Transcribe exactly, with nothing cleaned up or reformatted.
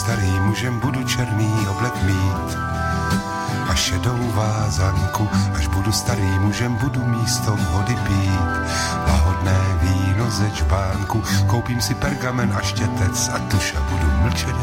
starým mužem, budu černý oblek mít a šedou vázanku. Až budu starým mužem, budu místo vody pít lahodné víno ze čbánku. Koupím si pergamen a štětec a tuš a budu mlčet